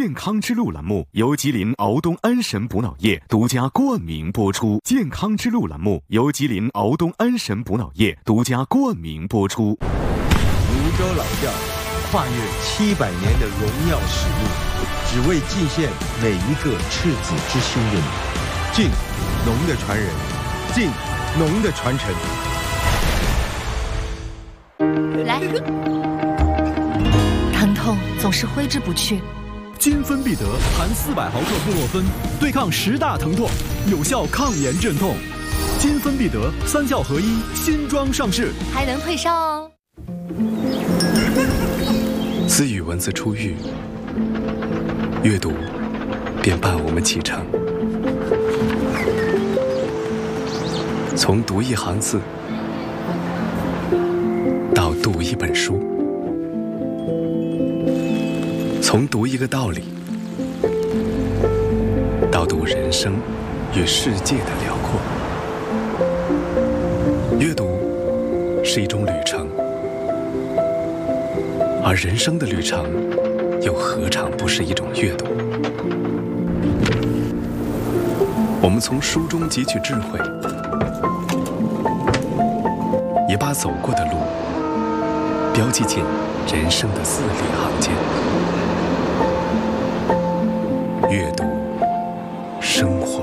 健康之路栏目由吉林敖东安神补脑液独家冠名播出。健康之路栏目由吉林敖东安神补脑液独家冠名播出。 泸州老窖跨越700年的荣耀使命，只为祭献每一个赤子之心的你。敬农的传人，敬农的传承。 来，疼痛总是挥之不去。 金芬必得含400毫克布洛芬，对抗10大疼痛，有效抗炎镇痛。金芬必得3效合一新装上市， 还能退烧哦。 自与文字初遇，阅读便伴我们启程。从读一行字，到读一本书，从读一个道理，到读人生与世界的辽阔。阅读是一种旅程，而人生的旅程又何尝不是一种阅读？我们从书中汲取智慧，也把走过的路标记进人生的字里行间。阅读生活。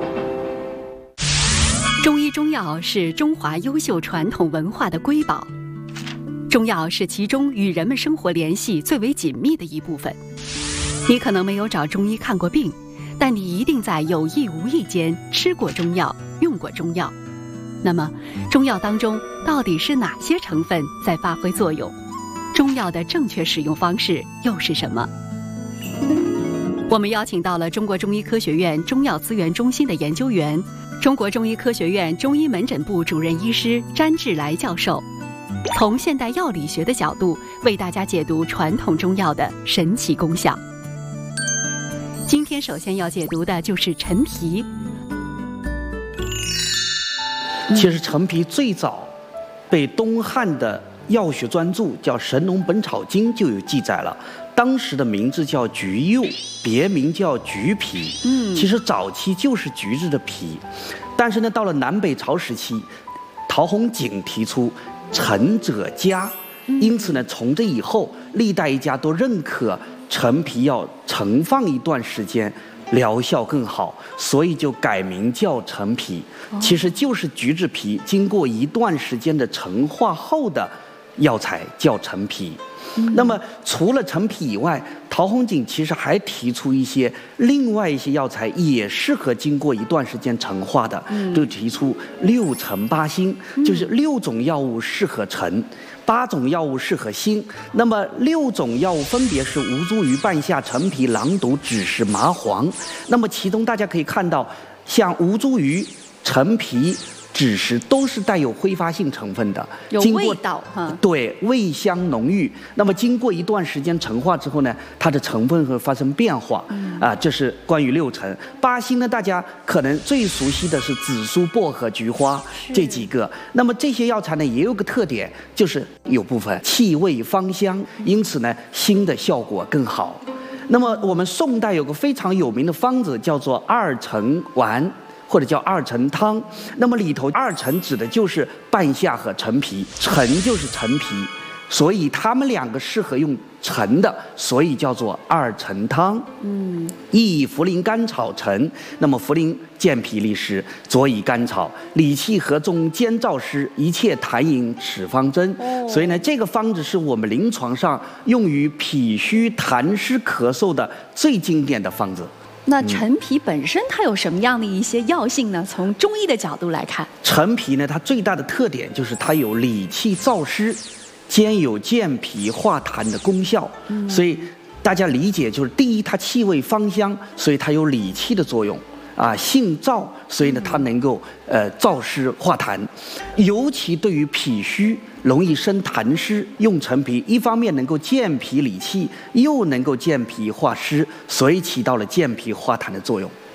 中医中药是中华优秀传统文化的瑰宝，中药是其中与人们生活联系最为紧密的一部分。你可能没有找中医看过病，但你一定在有意无意间吃过中药，用过中药。那么，中药当中到底是哪些成分在发挥作用？中药的正确使用方式又是什么？我们邀请到了中国中医科学院中药资源中心的研究员，中国中医科学院中医门诊部主任医师詹志来教授，从现代药理学的角度为大家解读传统中药的神奇功效。今天首先要解读的就是陈皮。 其实陈皮最早被东汉的药学专著叫《神农本草经》就有记载了，当时的名字叫橘柚，别名叫橘皮。其实早期就是橘子的皮，但是呢，到了南北朝时期，陶弘景提出陈者家，因此呢，从这以后，历代医家都认可陈皮要盛放一段时间，疗效更好，所以就改名叫陈皮。其实就是橘子皮经过一段时间的陈化后的药材叫陈皮。那么除了陈皮以外，陶弘景其实还提出另外一些药材也适合经过一段时间陈化的，就提出6陈8辛，就是6种药物适合陈，8种药物适合辛。那么6种药物分别是吴茱萸、半夏、陈皮、狼毒、枳实、麻黄。那么其中大家可以看到，像吴茱萸、陈皮、枳实都是带有挥发性成分的， 有味道哈。 对，味香浓郁。那么经过一段时间陈化之后呢，它的成分会发生变化。这是关于6陈。8辛呢，大家可能最熟悉的是紫苏、薄荷、菊花这几个。那么这些药材呢，也有个特点，就是有部分气味芳香，因此呢，辛的效果更好。那么我们宋代有个非常有名的方子，叫做2陈丸，或者叫2陈汤。那么里头2陈指的就是半夏和陈皮，陈就是陈皮，所以它们2个适合用陈的，所以叫做2陈汤。以茯苓、甘草陈。那么茯苓健脾利湿，佐以甘草，理气和中，兼燥湿，一切痰饮此方针。所以呢，这个方子是我们临床上用于脾虚、痰湿、咳嗽的最经典的方子。 那陈皮本身它有什么样的一些药性呢？从中医的角度来看， 陈皮呢，它最大的特点就是它有理气燥湿，兼有健脾化痰的功效。所以大家理解就是，第一，它气味芳香，所以它有理气的作用。性燥，所以呢，它能够燥湿化痰，尤其对于脾虚容易生痰湿，用陈皮一方面能够健脾理气，又能够健脾化湿，所以起到了健脾化痰的作用。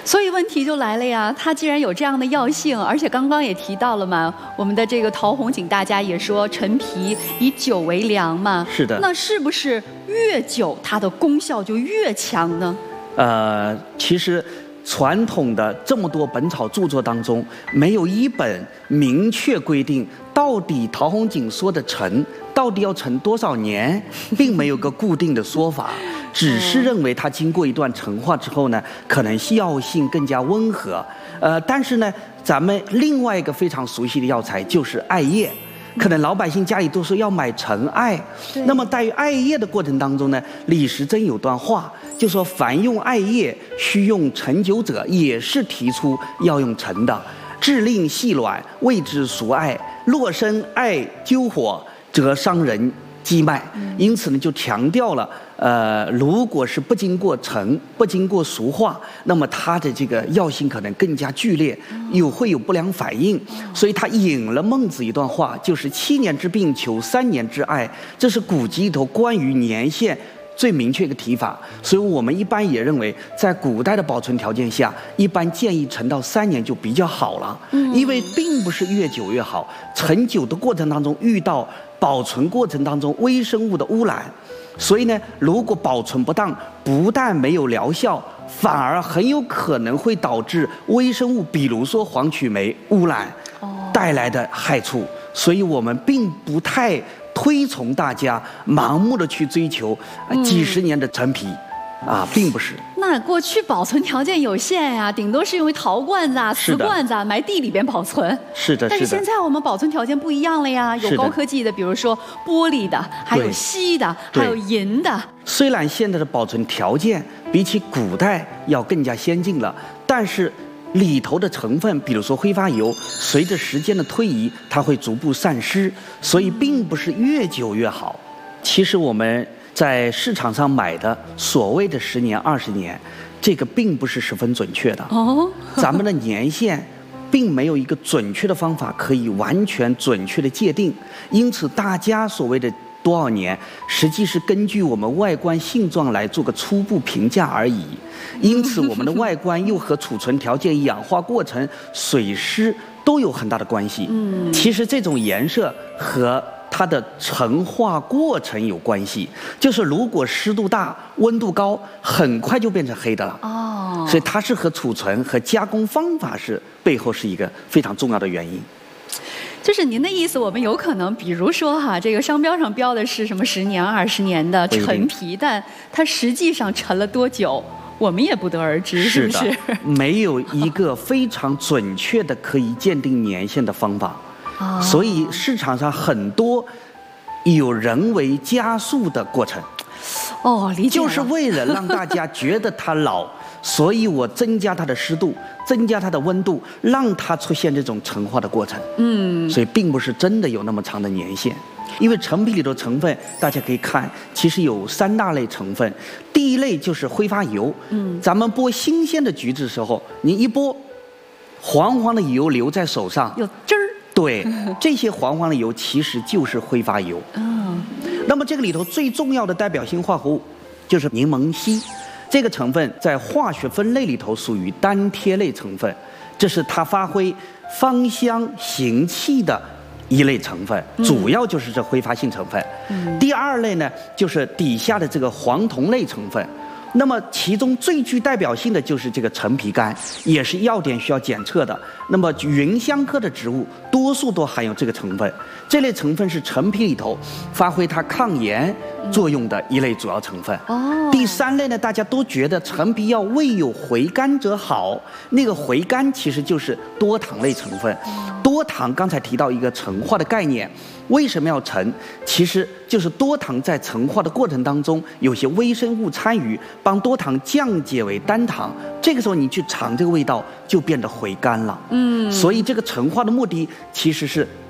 所以问题就来了呀，它既然有这样的药性，而且刚刚也提到了嘛，我们的这个陶弘景大家也说陈皮以久为良嘛， 是的。 那是不是越久它的功效就越强呢？ 其实传统的这么多本草著作当中，没有一本明确规定到底陶弘景说的陈到底要陈多少年，并没有个固定的说法，只是认为它经过一段陈化之后呢，可能药性更加温和。但是呢，咱们另外一个非常熟悉的药材就是艾叶。可能老百姓家里都说要买陈艾，那么在于艾叶的过程当中呢，李时珍有段话，就说凡用艾叶须用陈酒者，也是提出要用陈的。至令细软，谓之熟艾。若生艾灸火，则伤人肌脉。因此呢，就强调了，如果是不经过陈，不经过熟化，那么它的这个药性可能更加剧烈，会有不良反应。所以他引了孟子一段话，就是7年之病求3年之艾，这是古籍里头关于年限最明确一个提法。所以我们一般也认为，在古代的保存条件下，一般建议陈到3年就比较好了，因为并不是越久越好。陈久的过程当中，遇到保存过程当中微生物的污染，所以呢，如果保存不当，不但没有疗效，反而很有可能会导致微生物，比如说黄曲霉污染带来的害处。所以我们并不太推崇大家盲目的去追求几十年的陈皮，并不是。 那过去保存条件有限呀，顶多是用陶罐子啊、瓷罐子啊埋地里边保存。 是的。 但是现在我们保存条件不一样了呀，有高科技的，比如说玻璃的，还有锡的，还有银的。 虽然现在的保存条件比起古代要更加先进了，但是里头的成分，比如说挥发油，随着时间的推移，它会逐步散失，所以并不是越久越好。其实我们在市场上买的所谓的10年、20年，这个并不是十分准确的。咱们的年限并没有一个准确的方法可以完全准确的界定，因此大家所谓的多少年，实际是根据我们外观性状来做个初步评价而已。因此我们的外观又和储存条件、氧化过程、水湿都有很大的关系。其实这种颜色和它的陈化过程有关系，就是如果湿度大、温度高，很快就变成黑的了。所以它是和储存和加工方法背后是一个非常重要的原因。 就是您的意思，我们有可能，比如说这个商标上标的是什么10年、20年的陈皮，但它实际上陈了多久，我们也不得而知，是不是？ 没有一个非常准确的可以鉴定年限的方法。所以市场上很多有人为加速的过程。 理解了。 就是为了让大家觉得它老，所以我增加它的湿度，增加它的温度，让它出现这种陈化的过程。所以并不是真的有那么长的年限。因为陈皮里头成分大家可以看，其实有3大类成分。第一类就是挥发油。咱们剥新鲜的橘子的时候，你一剥，黄黄的油留在手上， 有汁儿。 对，这些黄黄的油其实就是挥发油。那么这个里头最重要的代表性化合物就是柠檬烯，这个成分在化学分类里头属于单萜类成分，这是它发挥芳香行气的一类成分，主要就是这挥发性成分。第二类呢，就是底下的这个黄酮类成分。那么其中最具代表性的就是这个陈皮苷，也是药典需要检测的。那么芸香科的植物多数都含有这个成分，这类成分是陈皮里头发挥它抗炎作用的一类主要成分。第3类呢，大家都觉得陈皮要未有回甘者好，那个回甘其实就是多糖类成分。多糖刚才提到一个陈化的概念，为什么要陈？其实就是多糖在陈化的过程当中，有些微生物参与，帮多糖降解为单糖，这个时候你去尝这个味道就变得回甘了。所以这个陈化的目的其实是